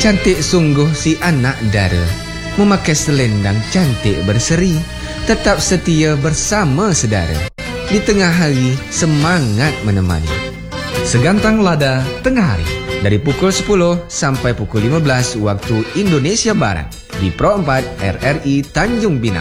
Cantik sungguh si anak dara, memakai selendang cantik berseri, tetap setia bersama sedara. Di tengah hari semangat menemani. Segantang Lada Tengah Hari, Dari pukul 10 sampai pukul 15 waktu Indonesia Barat di Pro 4 RRI Tanjung Pinang.